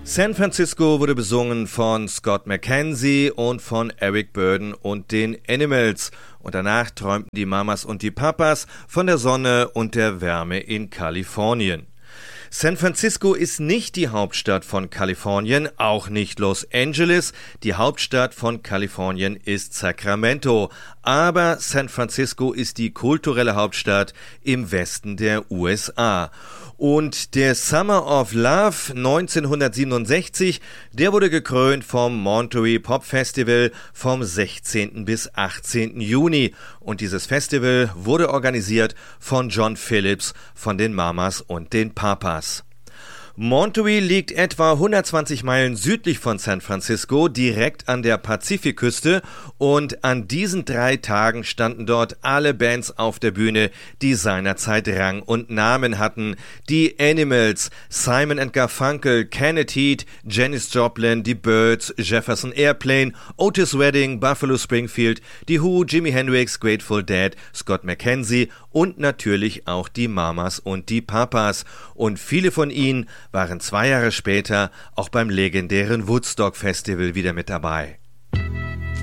San Francisco wurde besungen von Scott McKenzie und von Eric Burdon und den Animals. Und danach träumten die Mamas und die Papas von der Sonne und der Wärme in Kalifornien. San Francisco ist nicht die Hauptstadt von Kalifornien, auch nicht Los Angeles. Die Hauptstadt von Kalifornien ist Sacramento. Aber San Francisco ist die kulturelle Hauptstadt im Westen der USA. Und der Summer of Love 1967, der wurde gekrönt vom Monterey Pop Festival vom 16. bis 18. Juni. Und dieses Festival wurde organisiert von John Phillips von den Mamas und den Papas. Monterey liegt etwa 120 Meilen südlich von San Francisco, direkt an der Pazifikküste, und an diesen 3 Tagen standen dort alle Bands auf der Bühne, die seinerzeit Rang und Namen hatten. Die Animals, Simon & Garfunkel, Kenneth Heat, Janis Joplin, die Byrds, Jefferson Airplane, Otis Redding, Buffalo Springfield, die Who, Jimi Hendrix, Grateful Dead, Scott McKenzie und natürlich auch die Mamas und die Papas. Und viele von ihnen waren 2 Jahre später auch beim legendären Woodstock Festival wieder mit dabei.